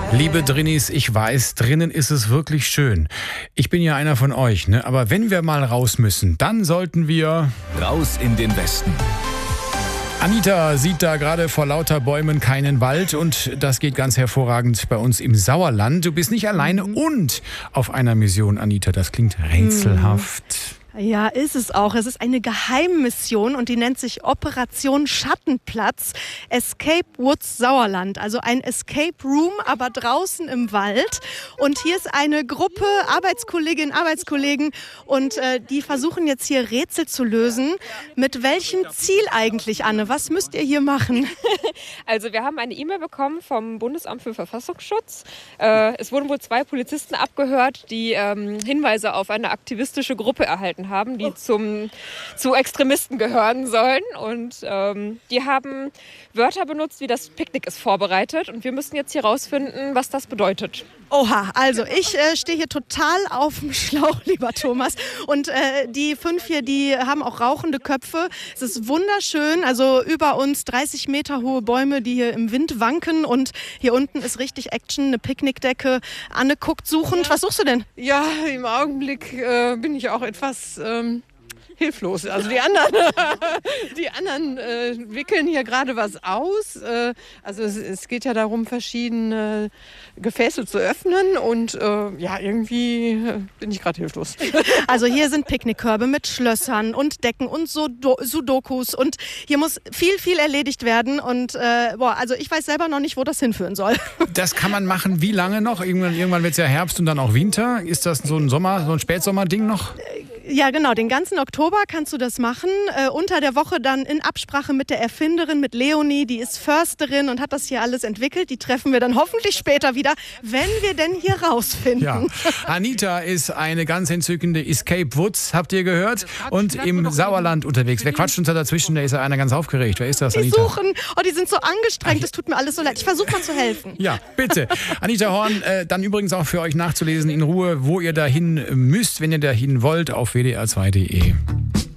Liebe Drinnis, ich weiß, drinnen ist es wirklich schön. Ich bin ja einer von euch, ne? Aber wenn wir mal raus müssen, dann sollten wir... Raus in den Westen. Anita sieht da gerade vor lauter Bäumen keinen Wald und das geht ganz hervorragend bei uns im Sauerland. Du bist nicht alleine und auf einer Mission, Anita. Das klingt rätselhaft. Ja, ist es auch. Es ist eine Geheimmission und die nennt sich Operation Schattenplatz Escape Woods Sauerland. Also ein Escape Room, aber draußen im Wald. Und hier ist eine Gruppe Arbeitskollegen und die versuchen jetzt hier Rätsel zu lösen. Mit welchem Ziel eigentlich, Anne? Was müsst ihr hier machen? Also wir haben eine E-Mail bekommen vom Bundesamt für Verfassungsschutz. Es wurden wohl 2 Polizisten abgehört, die Hinweise auf eine aktivistische Gruppe erhalten haben, die zu Extremisten gehören sollen. Und die haben Wörter benutzt, wie das Picknick ist vorbereitet. Und wir müssen jetzt hier rausfinden, was das bedeutet. Oha, also ich stehe hier total auf dem Schlauch, lieber Thomas. Und die 5 hier, die haben auch rauchende Köpfe. Es ist wunderschön, also über uns 30 Meter hohe Bäume, die hier im Wind wanken. Und hier unten ist richtig Action, eine Picknickdecke. Anne guckt suchend. Ja. Was suchst du denn? Ja, im Augenblick bin ich auch etwas hilflos. Also die anderen wickeln hier gerade was aus. Also es geht ja darum, verschiedene Gefäße zu öffnen und irgendwie bin ich gerade hilflos. Also hier sind Picknickkörbe mit Schlössern und Decken und Sudokus und hier muss viel erledigt werden und also ich weiß selber noch nicht, wo das hinführen soll. Das kann man machen, wie lange noch? Irgendwann wird es ja Herbst und dann auch Winter. Ist das so ein Spätsommer-Ding noch? Ja, genau. Den ganzen Oktober kannst du das machen. Unter der Woche dann in Absprache mit der Erfinderin, mit Leonie. Die ist Försterin und hat das hier alles entwickelt. Die treffen wir dann hoffentlich später wieder, wenn wir denn hier rausfinden. Ja. Anita ist eine ganz entzückende Escape Woods, habt ihr gehört? Und im Sauerland unterwegs. Wer quatscht uns da dazwischen? Da ist ja einer ganz aufgeregt. Wer ist das, Anita? Die suchen. Oh, die sind so angestrengt. Das tut mir alles so leid. Ich versuche mal zu helfen. Ja, bitte. Anita Horn, dann übrigens auch für euch nachzulesen in Ruhe, wo ihr dahin müsst, wenn ihr dahin wollt, auf wdr2.de.